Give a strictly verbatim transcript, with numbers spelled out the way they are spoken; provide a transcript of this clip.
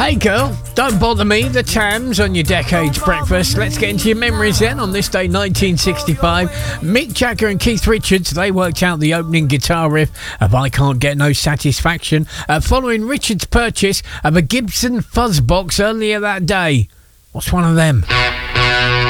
Hey girl, don't bother me, the Tams on your Decades Breakfast. Let's get into your memories then. On this day, nineteen sixty-five, Mick Jagger and Keith Richards, they worked out the opening guitar riff of I Can't Get No Satisfaction, uh, following Richards' purchase of a Gibson Fuzzbox earlier that day. What's one of them?